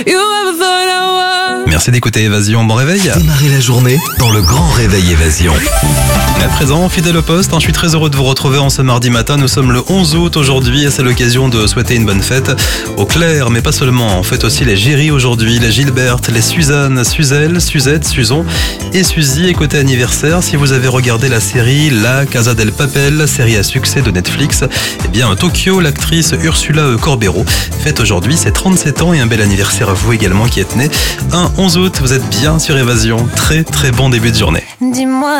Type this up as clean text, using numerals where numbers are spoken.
you ever thought I was. Merci d'écouter Évasion, bon réveil. Démarrez la journée dans le grand réveil Évasion. À présent, fidèle au poste, je suis très heureux de vous retrouver en ce mardi matin. Nous sommes le 11 août aujourd'hui et c'est l'occasion de souhaiter une bonne fête aux Claire, mais pas seulement. On fête aussi les Géry aujourd'hui, les Gilberte, les Suzanne, Suzelle, Suzette, Suzon et Suzy. Et côté anniversaire, si vous avez regardé la série La Casa del Papel, série à succès de Netflix, eh bien Tokyo, l'actrice Ursula Corbero fête aujourd'hui ses 37 ans et un bel anniversaire à vous également qui êtes né un 11 août. Vous êtes bien sur Évasion. Très très bon début de journée. Dis-moi.